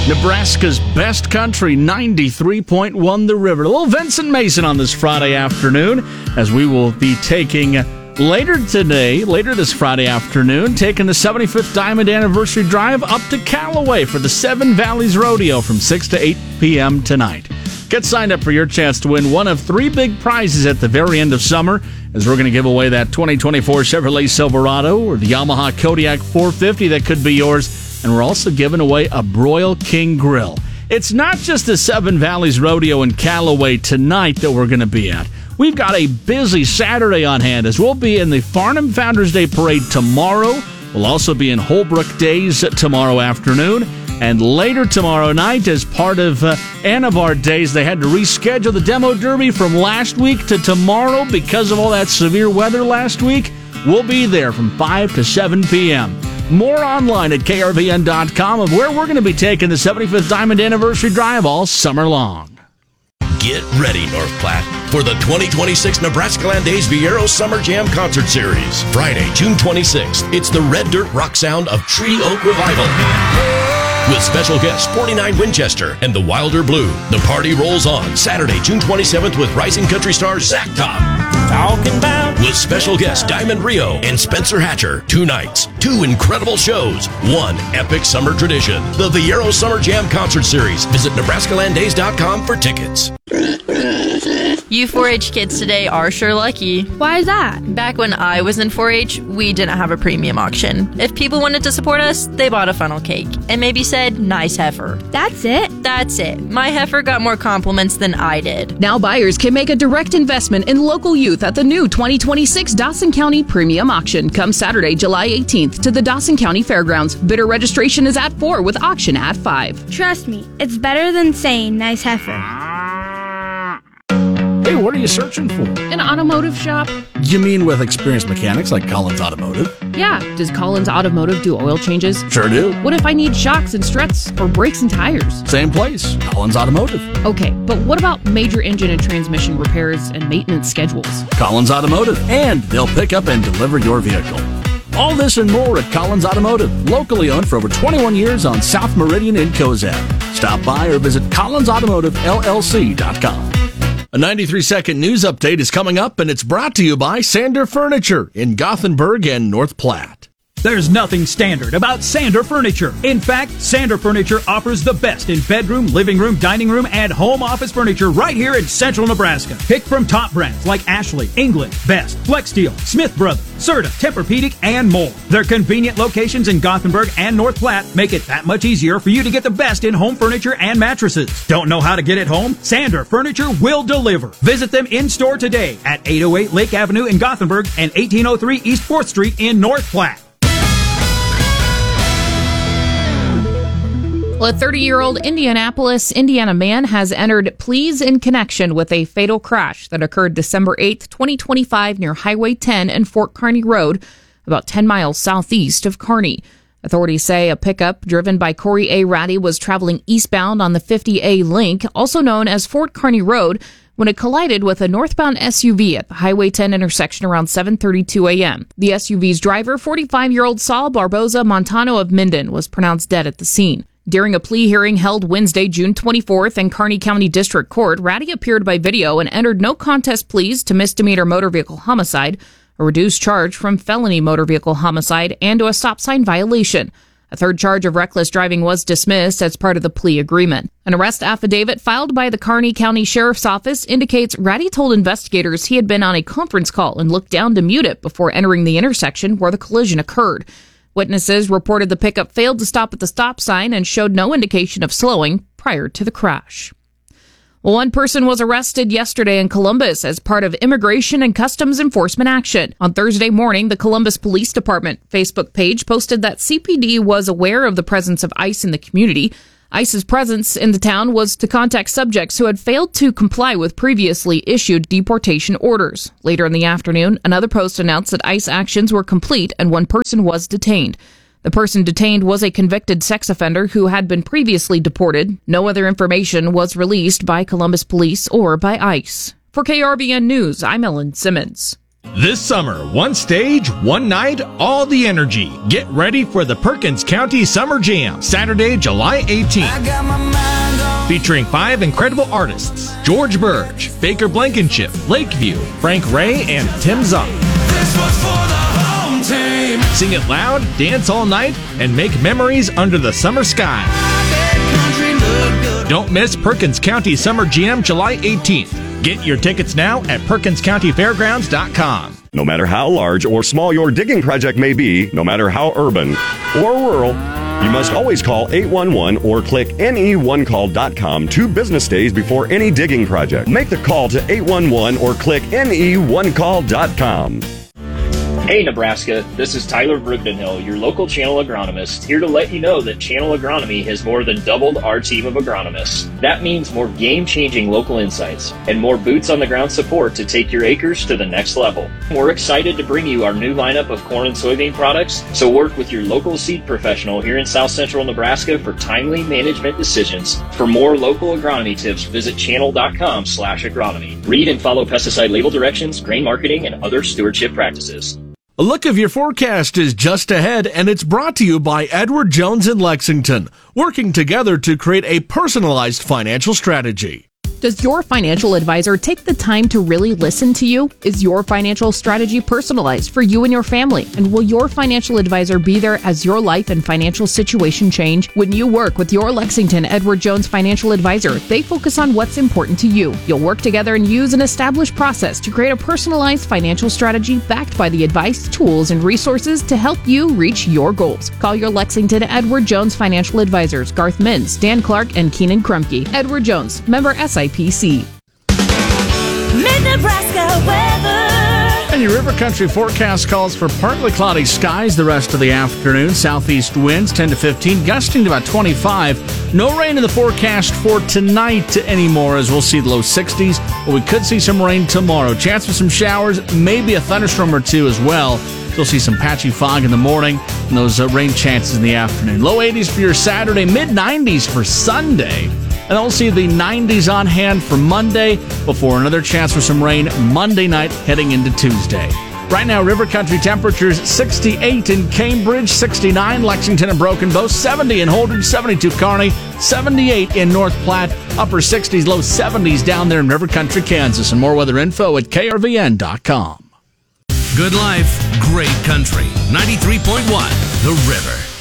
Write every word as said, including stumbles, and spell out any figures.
Nebraska's best country, ninety-three point one The River. A little Vincent Mason on this Friday afternoon, as we will be taking later today, later this Friday afternoon, taking the seventy-fifth Diamond Anniversary Drive up to Callaway for the Seven Valleys Rodeo from six to eight p.m. tonight. Get signed up for your chance to win one of three big prizes at the very end of summer, as we're going to give away that twenty twenty-four Chevrolet Silverado or the Yamaha Kodiak four fifty that could be yours. And we're also giving away a Broil King Grill. It's not just the Seven Valleys Rodeo in Callaway tonight that we're going to be at. We've got a busy Saturday on hand, as we'll be in the Farnham Founders Day Parade tomorrow. We'll also be in Holbrook Days tomorrow afternoon. And later tomorrow night, as part of uh, Anavar Days, they had to reschedule the Demo Derby from last week to tomorrow because of all that severe weather last week. We'll be there from five to seven p.m. More online at K R V N dot com of where we're going to be taking the seventy-fifth Diamond Anniversary Drive all summer long. Get ready, North Platte, for the twenty twenty-six Nebraska Land Days Viero Summer Jam Concert Series. Friday, June twenty-sixth, it's the Red Dirt Rock sound of Tree Oak Revival. With special guests forty-nine Winchester and the Wilder Blue. The party rolls on Saturday, June twenty-seventh with rising country star Zach Top. Talking about with special guests Diamond Rio and Spencer Hatcher. Two nights, two incredible shows, one epic summer tradition. The Viero Summer Jam Concert Series. Visit Nebraska Land Days dot com for tickets. You four H kids today are sure lucky. Why is that? Back when I was in four H, we didn't have a premium auction. If people wanted to support us, they bought a funnel cake and maybe said, "Nice heifer." That's it? That's it. My heifer got more compliments than I did. Now buyers can make a direct investment in local youth at the new twenty twenty-six Dawson County Premium Auction. Come Saturday, July eighteenth to the Dawson County Fairgrounds. Bidder registration is at four with auction at five. Trust me, it's better than saying nice heifer. Hey, what are you searching for? An automotive shop? You mean with experienced mechanics like Collins Automotive? Yeah. Does Collins Automotive do oil changes? Sure do. What if I need shocks and struts or brakes and tires? Same place, Collins Automotive. Okay, but what about major engine and transmission repairs and maintenance schedules? Collins Automotive, and they'll pick up and deliver your vehicle. All this and more at Collins Automotive, locally owned for over twenty-one years on South Meridian in Cozad. Stop by or visit collins automotive L L C dot com. A ninety-three second news update is coming up, and it's brought to you by Sander Furniture in Gothenburg and North Platte. There's nothing standard about Sander Furniture. In fact, Sander Furniture offers the best in bedroom, living room, dining room, and home office furniture right here in central Nebraska. Pick from top brands like Ashley, England, Best, Flexsteel, Smith Brothers, Serta, Tempur-Pedic, and more. Their convenient locations in Gothenburg and North Platte make it that much easier for you to get the best in home furniture and mattresses. Don't know how to get it home? Sander Furniture will deliver. Visit them in-store today at eight oh eight Lake Avenue in Gothenburg and eighteen oh three East fourth Street in North Platte. Well, a thirty-year-old Indianapolis, Indiana man has entered pleas in connection with a fatal crash that occurred December eighth, twenty twenty-five near Highway ten and Fort Kearney Road, about ten miles southeast of Kearney. Authorities say a pickup driven by Corey A. Ratty was traveling eastbound on the fifty A link, also known as Fort Kearney Road, when it collided with a northbound S U V at the Highway ten intersection around seven thirty-two a.m. The S U V's driver, forty-five-year-old Saul Barboza Montano of Minden, was pronounced dead at the scene. During a plea hearing held Wednesday, June twenty-fourth in Kearney County District Court, Ratty appeared by video and entered no contest pleas to misdemeanor motor vehicle homicide, a reduced charge from felony motor vehicle homicide, and to a stop sign violation. A third charge of reckless driving was dismissed as part of the plea agreement. An arrest affidavit filed by the Kearney County Sheriff's Office indicates Ratty told investigators he had been on a conference call and looked down to mute it before entering the intersection where the collision occurred. Witnesses reported the pickup failed to stop at the stop sign and showed no indication of slowing prior to the crash. Well, one person was arrested yesterday in Columbus as part of immigration and customs enforcement action. On Thursday morning, the Columbus Police Department Facebook page posted that C P D was aware of the presence of ICE in the community. ICE's presence in the town was to contact subjects who had failed to comply with previously issued deportation orders. Later in the afternoon, another post announced that ICE actions were complete and one person was detained. The person detained was a convicted sex offender who had been previously deported. No other information was released by Columbus Police or by ICE. For K R V N News, I'm Ellen Simmons. This summer, one stage, one night, all the energy. Get ready for the Perkins County Summer Jam, Saturday, July eighteenth. Featuring five incredible artists: George Burge, Baker Blankenship, Lakeview, Frank Ray, and Tim Zoff. Sing it loud, dance all night, and make memories under the summer sky. Don't miss Perkins County Summer Jam, July eighteenth. Get your tickets now at perkins county fairgrounds dot com. No matter how large or small your digging project may be, no matter how urban or rural, you must always call eight one one or click N E one call dot com two business days before any digging project. Make the call to eight one one or click N E one call dot com. Hey Nebraska, this is Tyler Brugdenhill, your local Channel agronomist, here to let you know that Channel Agronomy has more than doubled our team of agronomists. That means more game-changing local insights and more boots-on-the-ground support to take your acres to the next level. We're excited to bring you our new lineup of corn and soybean products, so work with your local seed professional here in South Central Nebraska for timely management decisions. For more local agronomy tips, visit channel dot com slash agronomy. Read and follow pesticide label directions, grain marketing, and other stewardship practices. A look of your forecast is just ahead, and it's brought to you by Edward Jones in Lexington, working together to create a personalized financial strategy. Does your financial advisor take the time to really listen to you? Is your financial strategy personalized for you and your family? And will your financial advisor be there as your life and financial situation change? When you work with your Lexington Edward Jones financial advisor, they focus on what's important to you. You'll work together and use an established process to create a personalized financial strategy backed by the advice, tools, and resources to help you reach your goals. Call your Lexington Edward Jones financial advisors, Garth Mintz, Dan Clark, and Keenan Krumke. Edward Jones, member S I P C. Mid-Nebraska weather. And your River Country forecast calls for partly cloudy skies the rest of the afternoon. Southeast winds ten to fifteen, gusting to about twenty-five. No rain in the forecast for tonight anymore, as we'll see the low sixties. But we could see some rain tomorrow. Chance for some showers, maybe a thunderstorm or two as well. You'll see some patchy fog in the morning and those uh, rain chances in the afternoon. Low eighties for your Saturday, mid nineties for Sunday. And I'll see the nineties on hand for Monday before another chance for some rain Monday night heading into Tuesday. Right now, River Country temperatures sixty-eight in Cambridge, sixty-nine Lexington and Broken Bow, seventy in Holdridge, seventy-two Kearney, seventy-eight in North Platte, upper sixties, low seventies down there in River Country, Kansas. And more weather info at K R V N dot com. Good life, great country. ninety-three point one The River.